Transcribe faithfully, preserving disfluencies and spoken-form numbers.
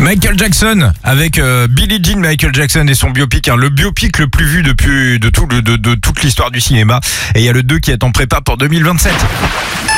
Michael Jackson avec euh, Billie Jean, Michael Jackson et son biopic, hein, le biopic le plus vu depuis de, tout, de, de, de toute l'histoire du cinéma. Et il y a le deux qui est en prépa pour deux mille vingt-sept.